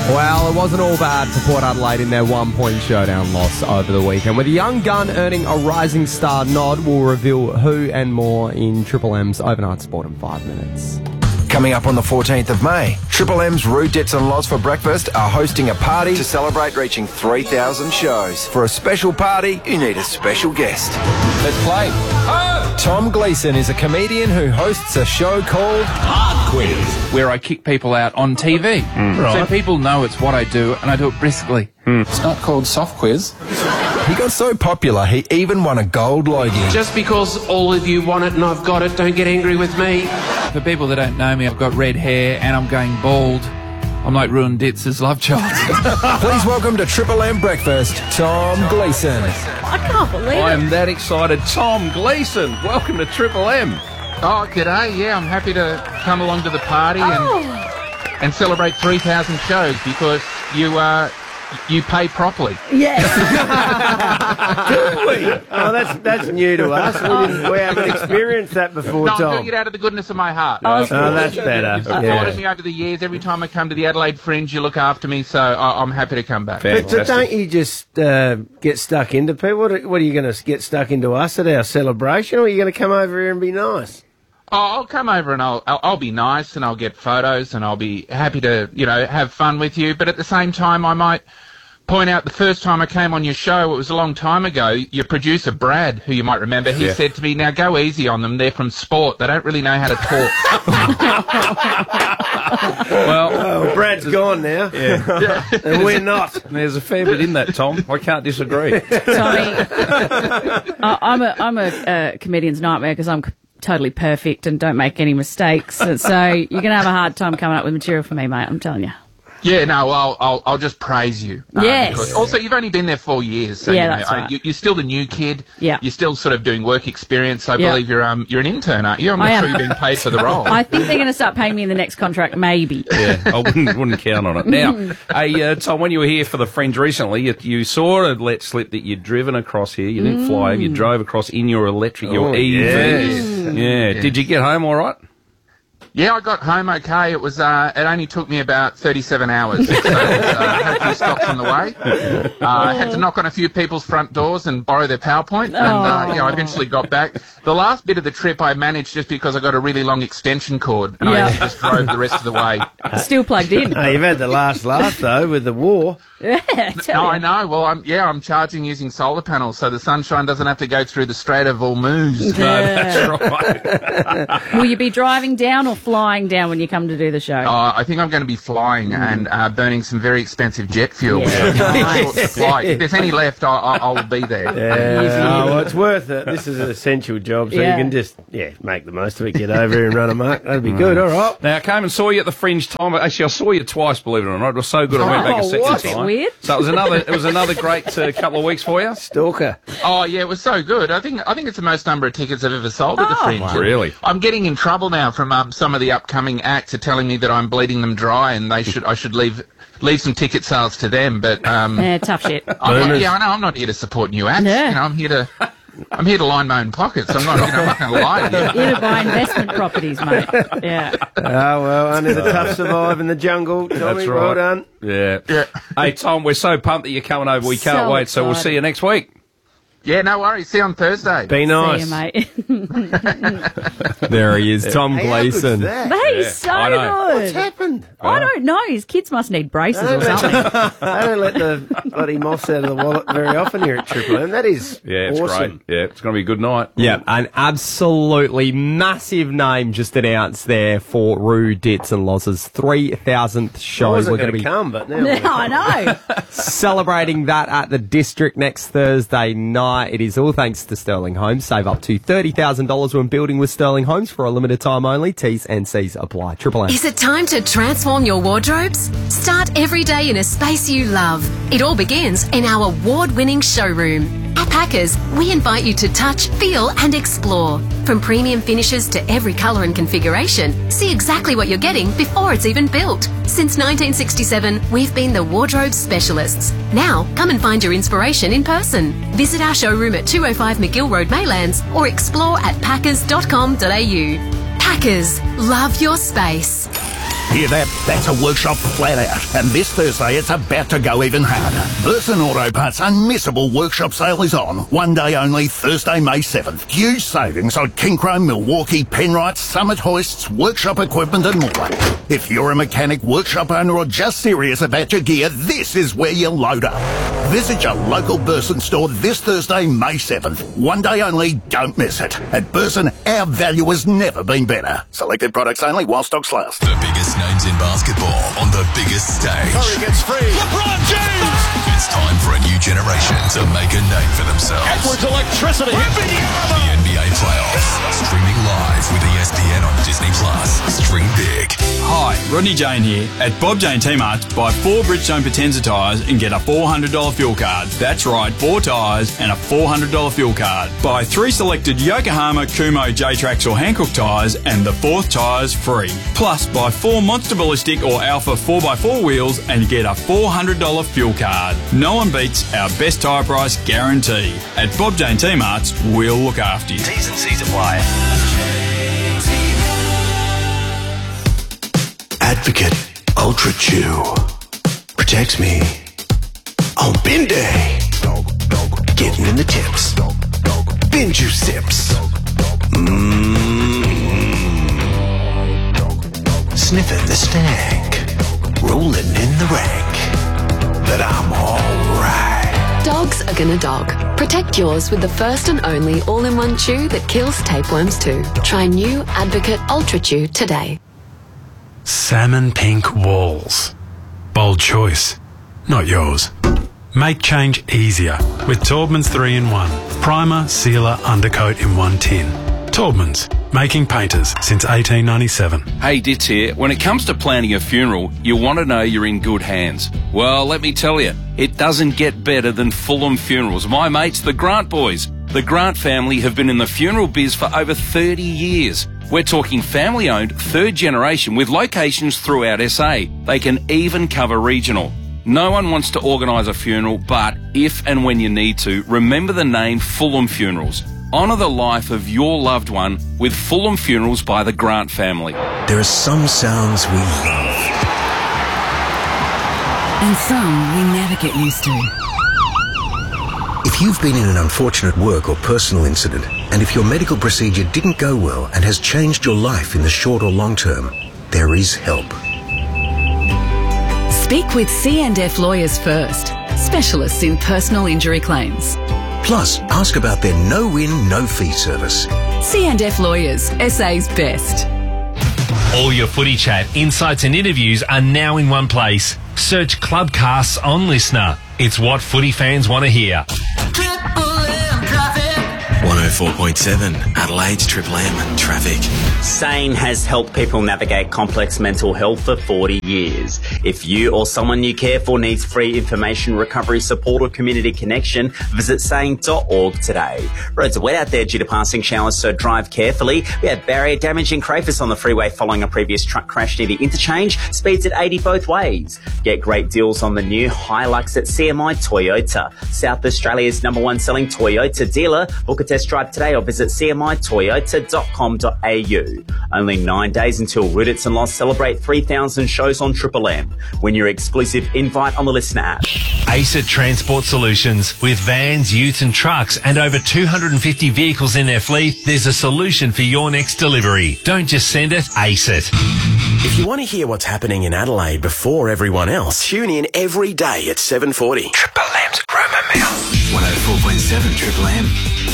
Well, it wasn't all bad for Port Adelaide in their one-point showdown loss over the weekend, with a young gun earning a Rising Star nod. We'll reveal who and more in Triple M's Overnight Sport in 5 minutes. Coming up on the 14th of May, Triple M's Roo, Dits and Loz for Breakfast are hosting a party to celebrate reaching 3,000 shows. For a special party, you need a special guest. Let's play. Tom Gleeson is a comedian who hosts a show called Hard Quiz, where I kick people out on TV. So people know it's what I do, and I do it briskly. It's not called Soft Quiz. He got so popular, he even won a gold Logie. Just because all of you want it and I've got it, don't get angry with me. For people that don't know me, I've got red hair and I'm going bald. I'm like Ruin Dits' love child. Please welcome to Triple M Breakfast, Tom Gleeson. I can't believe it. I'm that excited. Tom Gleeson, welcome to Triple M. Oh, g'day. Yeah, I'm happy to come along to the party and celebrate 3,000 shows because you pay properly. Yes. Do we? Oh, that's new to us. We haven't experienced that before, No, I'm Tom. doing it out of the goodness of my heart. Oh, that's better. You've supported me over the years. Every time I come to the Adelaide Fringe, you look after me, so I'm happy to come back. But don't you just get stuck into people? What are you going to get stuck into us at our celebration, or are you going to come over here and be nice? Oh, I'll come over and I'll be nice and I'll get photos and I'll be happy to, have fun with you. But at the same time, I might point out the first time I came on your show, it was a long time ago, your producer, Brad, who you might remember, he said to me, now go easy on them. They're from sport. They don't really know how to talk. Well, Brad's gone now. Yeah. And we're not. There's a fair bit in that, Tom. I can't disagree. Tommy, I'm a comedian's nightmare because I'm totally perfect and don't make any mistakes. So you're going to have a hard time coming up with material for me, mate, I'm telling you. Yeah, no, I'll just praise you. Yes. Because also, you've only been there 4 years, so that's right. you're still the new kid. Yeah. You're still sort of doing work experience. I believe you're an intern, aren't you? I'm not sure you're being paid for the role. I think they're going to start paying me in the next contract, maybe. Yeah, I wouldn't count on it. Now, hey, Tom, when you were here for the Fringe recently, you sort of let slip that you'd driven across here. You didn't fly, you drove across in your electric, your EV. Yes. Yeah. Did you get home all right? Yeah, I got home okay. It was. It only took me about 37 hours. So, had a few stops on the way. I had to knock on a few people's front doors and borrow their PowerPoint. And I eventually got back. The last bit of the trip I managed just because I got a really long extension cord, and I just drove the rest of the way. Still plugged in. Hey, you've had the last laugh though with the war. Yeah, no, I know. Well, I'm charging using solar panels, so the sunshine doesn't have to go through the Strait of Hormuz. Yeah. No, that's right. Will you be driving down or flying down when you come to do the show? I think I'm going to be flying and burning some very expensive jet fuel. Yeah. If there's any left, I'll be there. Yeah, well, it's worth it. This is an essential job, so you can just make the most of it, get over here and run amok. That'd be good. All right. Now, I came and saw you at the Fringe, Tom. Actually, I saw you twice, believe it or not. It was so good I went back a second time. Weird. So it was another great couple of weeks for you. Stalker. Oh yeah, it was so good. I think it's the most number of tickets I've ever sold at the Fringe. Wow. Really? I'm getting in trouble now from some of the upcoming acts are telling me that I'm bleeding them dry and I should leave some ticket sales to them. But tough shit. I know. I'm not here to support new acts. Yeah. I'm here to line my own pockets. I'm not going to lie to you. Here to buy investment properties, mate. Yeah. Oh, well, only the tough survive in the jungle. Tommy, That's right. well done. Yeah. Hey, Tom, we're so pumped that you're coming over. We can't wait. So we'll see you next week. Yeah, no worries. See you on Thursday. Be nice. See you, mate. There he is, Tom Gleeson. He's so I know. good. What's happened? I don't know. His kids must need braces or something. They don't let the bloody moths out of the wallet very often here at Triple M. That is it's awesome. great. Yeah, it's going to be a good night. Yeah, an absolutely massive name just announced there for Roo, Dits and Loz's 3,000th show. I wasn't We're going to be come, but now I know. celebrating that at the District next Thursday night. It is all thanks to Sterling Homes. Save up to $30,000 when building with Sterling Homes for a limited time only. T's and C's apply. Triple M. Is it time to transform your wardrobes? Start every day in a space you love. It all begins in our award-winning showroom. At Packers, we invite you to touch, feel and explore. From premium finishes to every colour and configuration, see exactly what you're getting before it's even built. Since 1967, we've been the wardrobe specialists. Now, come and find your inspiration in person. Visit our showroom at 205 McGill Road, Maylands, or explore at packers.com.au. Packers, love your space. Hear that? That's a workshop flat out. And this Thursday, it's about to go even harder. Burson Auto Parts' unmissable workshop sale is on. One day only, Thursday, May 7th. Huge savings on Kinchrome, Milwaukee, Penrite, Summit hoists, workshop equipment and more. If you're a mechanic, workshop owner or just serious about your gear, this is where you load up. Visit your local Burson store this Thursday, May 7th. One day only, don't miss it. At Burson, our value has never been better. Selected products only while stocks last. The biggest names in basketball on the biggest stage. Curry gets free. LeBron James! It's time for a new generation to make a name for themselves. Edwards electricity. The NBA playoffs. Streaming live with ESPN on Disney+. Stream big. Hi, Rodney Jane here. At Bob Jane T-Mart, buy 4 Bridgestone Potenza tyres and get a $400 fuel card. That's right, 4 tyres and a $400 fuel card. Buy 3 selected Yokohama, Kumo, J-Trax or Hankook tyres and the 4th tyre's free. Plus, buy 4 Monster Ballistic or Alpha 4x4 wheels and get a $400 fuel card. No one beats our best tyre price guarantee. At Bob Jane T-Marts, we'll look after you. T's and C's apply. Advocate Ultra Chew protects me on bin day. Getting in the tips. Bin juice sips. Sniffing the stank. Rolling in the rank. But I'm alright. Dogs are gonna dog. Protect yours with the first and only all-in-one chew that kills tapeworms too. Try new Advocate Ultra Chew today. Salmon pink walls. Bold choice, not yours. Make change easier with Taubman's 3-in-1. Primer, sealer, undercoat in one tin. Taubman's, making painters since 1897. Hey, Ditz here. When it comes to planning a funeral, you want to know you're in good hands. Well, let me tell you, it doesn't get better than Fulham Funerals. My mates, the Grant boys. The Grant family have been in the funeral biz for over 30 years. We're talking family-owned, third generation with locations throughout SA. They can even cover regional. No one wants to organise a funeral, but if and when you need to, remember the name Fulham Funerals. Honour the life of your loved one with Fulham Funerals by the Grant family. There are some sounds we love. And some we never get used to. If you've been in an unfortunate work or personal incident, and if your medical procedure didn't go well and has changed your life in the short or long term, there is help. Speak with C&F Lawyers first, specialists in personal injury claims. Plus, ask about their no-win, no-fee service. C&F Lawyers, SA's best. All your footy chat, insights and interviews are now in one place. Search Clubcasts on Listener. It's what footy fans want to hear. 104.7 Adelaide's Triple M traffic. SANE has helped people navigate complex mental health for 40 years. If you or someone you care for needs free information, recovery support or community connection, visit sane.org today. Roads are wet out there due to passing showers, so drive carefully. We had barrier damage in Crafers on the freeway following a previous truck crash near the interchange. Speeds at 80 both ways. Get great deals on the new Hilux at CMI Toyota. South Australia's #1 selling Toyota dealer. Book a test drive today or visit cmitoyota.com.au. Only 9 days until Ruditz and Loss celebrate 3,000 shows on Triple M. Win your exclusive invite on the Listener app. ACET Transport Solutions. With vans, utes and trucks and over 250 vehicles in their fleet, there's a solution for your next delivery. Don't just send it, ACET. If you want to hear what's happening in Adelaide before everyone else, tune in every day at 7:40. Triple M's Rumour Mill. 104.7 Triple M.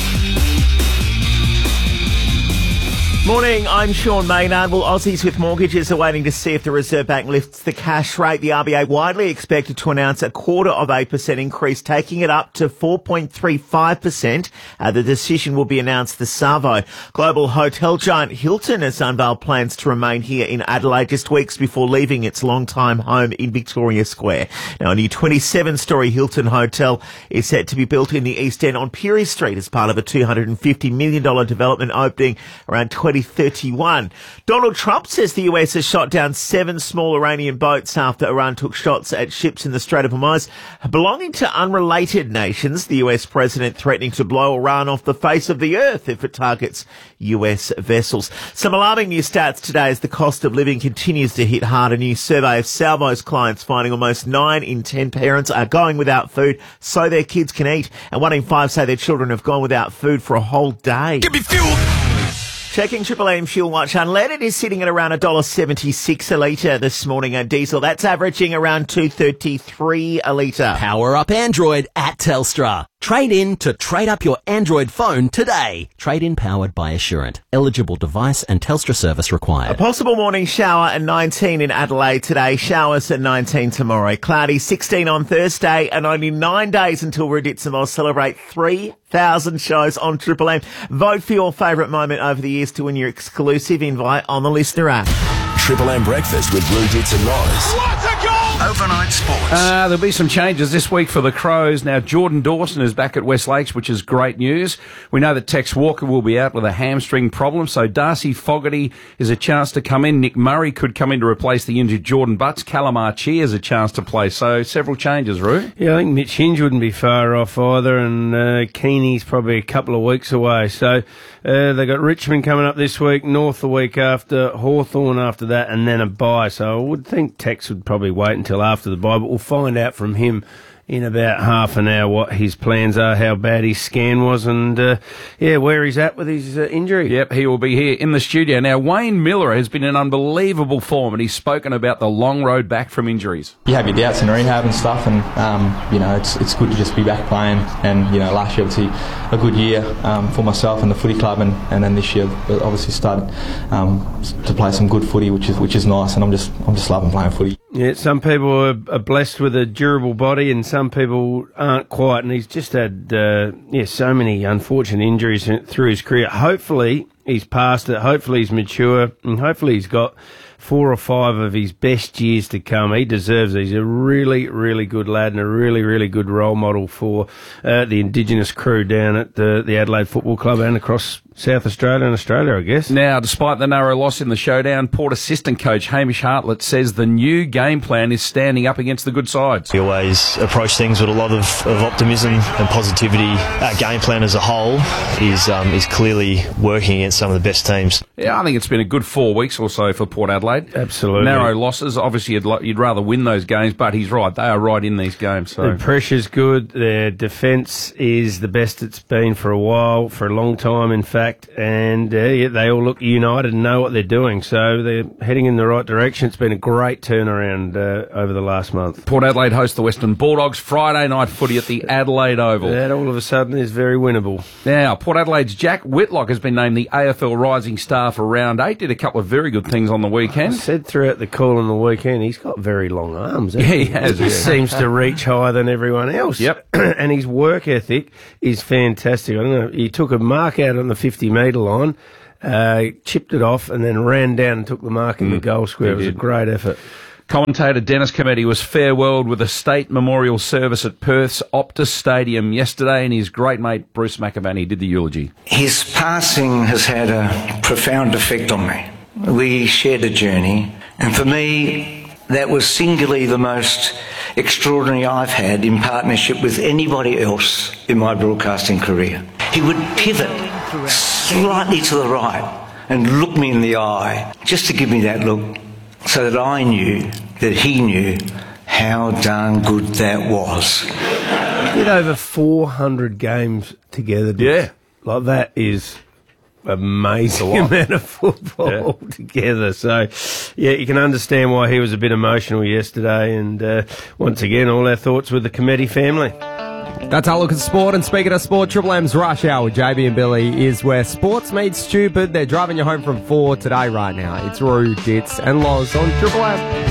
Morning, I'm Sean Maynard. Well, Aussies with mortgages are waiting to see if the Reserve Bank lifts the cash rate. The RBA widely expected to announce a 0.25% increase, taking it up to 4.35%. The decision will be announced this Savo. Global hotel giant Hilton has unveiled plans to remain here in Adelaide just weeks before leaving its long-time home in Victoria Square. Now, a new 27-storey Hilton hotel is set to be built in the East End on Pirie Street as part of a $250 million development opening around 20 2031. Donald Trump says the US has shot down 7 small Iranian boats after Iran took shots at ships in the Strait of Hormuz belonging to unrelated nations. The US president threatening to blow Iran off the face of the earth if it targets US vessels. Some alarming new stats today as the cost of living continues to hit hard. A new survey of Salvo's clients finding almost 9 in 10 parents are going without food so their kids can eat, and 1 in 5 say their children have gone without food for a whole day. Give me fuel! Checking Triple M Fuel Watch. Unleaded is sitting at around $1.76 a litre this morning. And diesel, that's averaging around $2.33 a litre. Power up Android at Telstra. Trade in to trade up your Android phone today. Trade in powered by Assurant. Eligible device and Telstra service A required. possible morning shower at 19 in Adelaide today. Showers at 19 tomorrow. Cloudy 16 on Thursday, and only 9 days until Rudits and I'll celebrate 3,000 shows on Triple M. Vote for your favourite moment over the years to win your exclusive invite on the Listener app. Triple M breakfast with Rudits and Loz. What a goal! Overnight sports. There'll be some changes this week for the Crows. Now, Jordan Dawson is back at West Lakes, which is great news. We know that Tex Walker will be out with a hamstring problem, so Darcy Fogarty is a chance to come in. Nick Murray could come in to replace the injured Jordan Butts. Callum Archie has a chance to play, so several changes, Roo. Yeah, I think Mitch Hinge wouldn't be far off either, and Keeney's probably a couple of weeks away. So they got Richmond coming up this week, North the week after, Hawthorn after that, and then a bye. So I would think Tex would probably wait until after the bye, but we'll find out from him in about half an hour what his plans are, how bad his scan was, and where he's at with his injury. Yep, he will be here in the studio. Now, Wayne Miller has been in unbelievable form, and he's spoken about the long road back from injuries. You have your doubts in rehab and stuff, and it's good to just be back playing. And last year obviously a good year for myself and the footy club, and then this year obviously started to play some good footy, which is nice, and I'm just loving playing footy. Yeah, some people are blessed with a durable body and some people aren't quite, and he's just had so many unfortunate injuries through his career. Hopefully he's past it, hopefully he's mature, and hopefully he's got 4 or 5 of his best years to come. He deserves it. He's a really, really good lad and a really, really good role model for the Indigenous crew down at the Adelaide Football Club and across South Australia and Australia, I guess. Now, despite the narrow loss in the showdown, Port assistant coach Hamish Hartlett says the new game plan is standing up against the good sides. We always approach things with a lot of optimism and positivity. Our game plan as a whole is clearly working against some of the best teams. Yeah, I think it's been a good 4 weeks or so for Port Adelaide. Absolutely. Narrow losses. Obviously, you'd rather win those games, but he's right. They are right in these games. So. Their pressure's good. Their defence is the best it's been for a while, for a long time, in fact. And they all look united and know what they're doing. So they're heading in the right direction. It's been a great turnaround over the last month. Port Adelaide host the Western Bulldogs. Friday night footy at the Adelaide Oval. That all of a sudden is very winnable. Now, Port Adelaide's Jack Whitlock has been named the AFL Rising Star for Round 8. Did a couple of very good things on the weekend. I said throughout the call on the weekend, he's got very long arms. Yeah, he has. He seems to reach higher than everyone else. Yep. And his work ethic is fantastic. I don't know, he took a mark out on the 50-metre line, chipped it off, and then ran down and took the mark in the goal square. It was a great effort. Commentator Dennis Cometti was farewelled with a state memorial service at Perth's Optus Stadium yesterday, and his great mate Bruce McAvaney did the eulogy. His passing has had a profound effect on me. We shared a journey, and for me, that was singularly the most extraordinary I've had in partnership with anybody else in my broadcasting career. He would pivot slightly to the right and look me in the eye, just to give me that look, so that I knew that he knew how darn good that was. Did over 400 games together. Yeah. Like, that is amazing amount of football together. So, yeah, you can understand why he was a bit emotional yesterday. And once again, all our thoughts with the Cometti family. That's our look at sport. And speaking of sport, Triple M's Rush Hour with JB and Billy is where sports meet stupid. They're driving you home from 4 today right now. It's Roo, Ditz and Loz on Triple M.